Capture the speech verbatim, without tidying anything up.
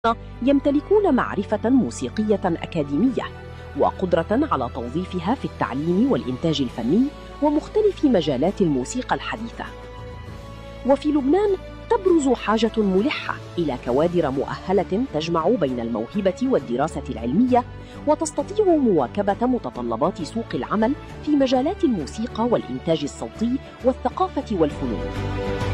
يمتلكون معرفة موسيقية أكاديمية وقدرة على توظيفها في التعليم والإنتاج الفني ومختلف مجالات الموسيقى الحديثة. وفي لبنان تبرز حاجة ملحة إلى كوادر مؤهلة تجمع بين الموهبة والدراسة العلمية وتستطيع مواكبة متطلبات سوق العمل في مجالات الموسيقى والإنتاج الصوتي والثقافة والفنون.